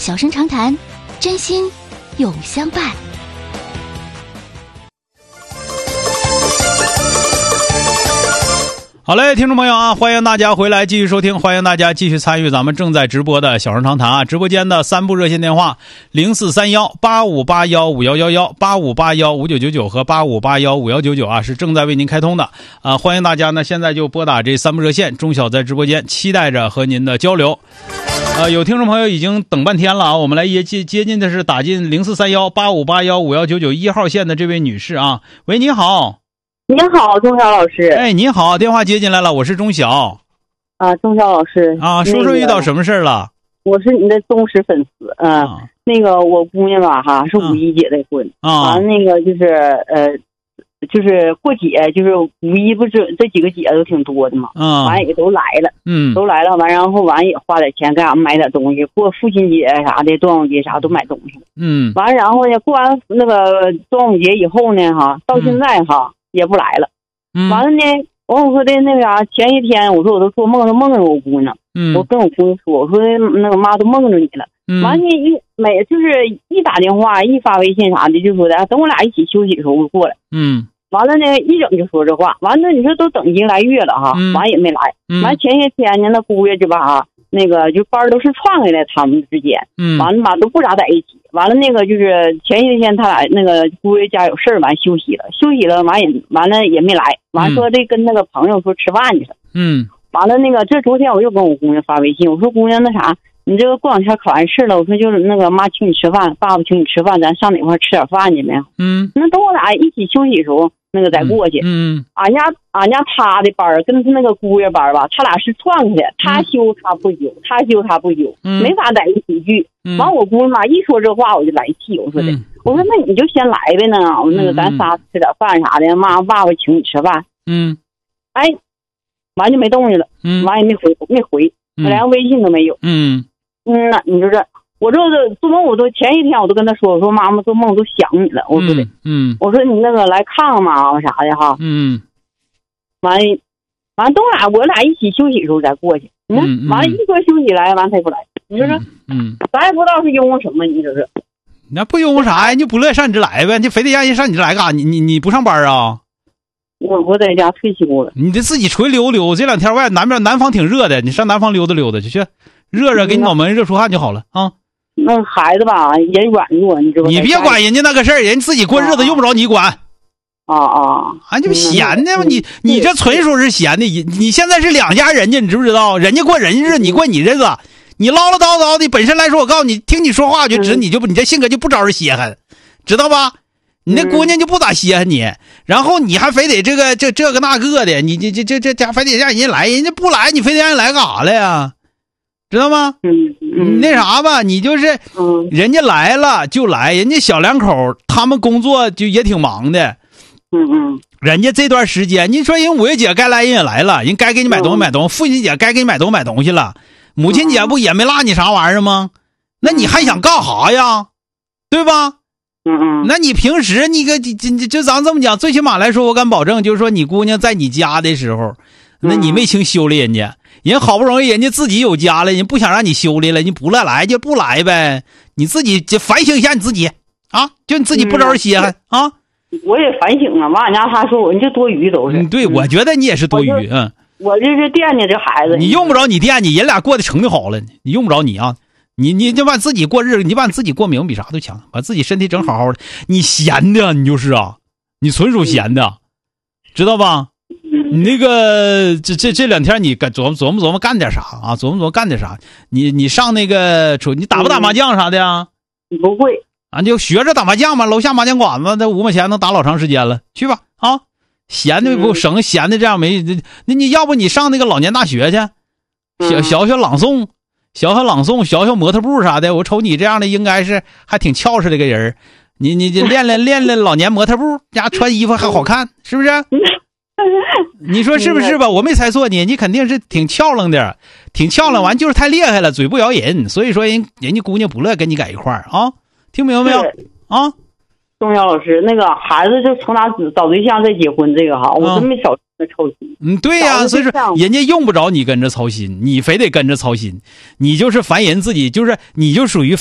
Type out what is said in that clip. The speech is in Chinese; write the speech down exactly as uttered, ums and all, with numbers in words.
小声长谈，真心永相伴。 好嘞，听众朋友啊，欢迎大家回来继续收听，欢迎大家继续参与咱们正在直播的小声长谈啊，直播间的三部热线电话零四三幺八五八幺五幺幺幺、八五八幺五九九九和八五八幺五幺九九啊，是正在为您开通的啊，欢迎大家呢现在就拨打这三部热线，钟晓在直播间期待着和您的交流。呃，有听众朋友已经等半天了啊，我们来接接接近的是打进零四三幺八五八幺五幺九九一号线的这位女士啊，喂，你好。 你好，钟晓老师。 哎，你好，电话接进来了，我是钟晓。 啊，钟晓老师啊，说说遇到什么事了？ 那个、我是你的忠实粉丝，嗯、呃啊，那个我姑娘吧哈是五一结的婚， 啊， 完、啊、那个就是呃，就是过节，就是五一不是这几个节都挺多的嘛， 啊， 完也都来了， 嗯， 都来了，完然后完也花点钱干啥买点东西，过父亲节啥的，端午节啥都买东西， 嗯， 完然后呢，过完那个端午节以后呢哈，到现在哈。嗯也不来了， 嗯、 完了呢，完我说的那个啥，前一天我说我都做梦都梦着我姑娘， 嗯， 我跟我姑娘说，我说那个妈都梦着你了， 嗯， 完了一每就是一打电话一发微信啥的，就说的等我俩一起休息的时候我过来， 嗯， 完了呢一整就说这话，完了你说都等一个来月了哈， 嗯、 完也没来， 嗯、 完前些天呢那姑爷就把哈。那个就班都是串开的，他们之间， 嗯， 完了吧都不咋在一起。完了那个就是前些天他俩那个姑爷家有事儿，完休息了，休息了完也完了也没来，完说这跟那个朋友说吃饭去了， 嗯， 完了那个这昨天我又跟我姑娘发微信，我说姑娘那啥，你这个过两天考完试了，我说就是那个妈请你吃饭，爸爸请你吃饭，咱上哪块吃点饭去没有？ 嗯， 那等我俩一起休息的时候。那个再过去， 嗯， 俺家俺家他的班跟那个姑爷班吧，他俩是串开的，他休他不休，他休他不休， 嗯、 没法在一起聚。 嗯、 完我姑娘嘛一说这话我就来气，我说的， 嗯、 我说那你就先来呗呢，那个咱仨吃点饭啥的，妈爸爸请你吃饭。 嗯， 哎，完就没动静了， 嗯， 完也没回没回，连微信都没有。 嗯嗯呐，你说这。我就是做梦，我都前一天我都跟他说，我说妈妈做梦都想你了，我说的， 嗯， 我说你那个来看看妈妈啥的哈， 嗯， 完，完等俩我俩一起休息的时候再过去，你看， 嗯， 完了一说休息来，完他也不来，你说说， 嗯， 咱也不知道是因为什么，你说说， 那不因为啥呀？你就不乐意上你这来呗，你非得让人上你这来干啥？你你你不上班啊？ 我我在家退休了， 你得自己出去溜溜，这两天外南边南方挺热的，你上南方溜达溜达去去，热热给你脑门热出汗就好了啊。 那孩子吧也软弱，你知道？ 你别管人家那个事儿，人自己过日子用不着你管。 啊啊！ 啊，你不闲的吗？你你这纯属是闲的。你你现在是两家人家，你知不知道？人家过人家日子，你过你日子。你唠唠叨叨的，本身来说，我告诉你，听你说话就知你就你这性格就不招人稀罕，知道吧？你那姑娘就不咋稀罕你，然后你还非得这个这这个那个的，你这这这这家非得让人家来，人家不来，你非得让人来干啥了呀？知道吗？ 嗯嗯， 那啥吧，你就是， 嗯， 人家来了就来，人家小两口他们工作就也挺忙的， 嗯嗯， 人家这段时间，你说人五月节该来人也来了，人该给你买东西买东西，父亲节该给你买东西买东西了，母亲节不也没落你啥玩意儿吗？那你还想干啥呀？对吧？ 嗯嗯， 那你平时你个就就就咱这么讲，最起码来说，我敢保证，就是说你姑娘在你家的时候，那你没轻修理人家。人好不容易人家自己有家了，人不想让你修理了，你不乐来就不来呗，你自己就反省一下你自己啊，就你自己不招人稀罕、嗯、啊。 我也反省了，完俺家他说我就多余都是。 嗯，对，我觉得你也是多余，嗯。 我这是惦记这孩子。 你用不着你惦记，人俩过得成就好了，你用不着你啊，你你就把自己过日子，你把自己过明比啥都强，把自己身体整好好的。你闲的，你就是啊，你纯属闲的，知道吧？你那个这这这两天你干琢磨琢磨琢磨干点啥啊？琢磨琢磨干点啥？你你上那个出你打不打麻将啥的呀？ 不会啊，就学着打麻将嘛，楼下麻将馆子那五毛钱能打老长时间了，去吧啊！闲的不省闲的这样没，那你要不你上那个老年大学去，小小小朗诵，小小朗诵，小小模特步啥的。我瞅你这样的应该是还挺俏实的个人，你你就练练练练老年模特步，家穿衣服还好看，是不是？你说是不是吧？我没猜错你，你肯定是挺俏亮的，挺俏亮完就是太厉害了，嘴不饶人，所以说人人家姑娘不乐跟你在一块儿啊，听明白没有啊？ 钟晓老师，那个孩子就从哪找对象再结婚这个哈，我真没少操心。 嗯，对呀、啊，所以说人家用不着你跟着操心，你非得跟着操心，你就是烦人自己，就是你就属于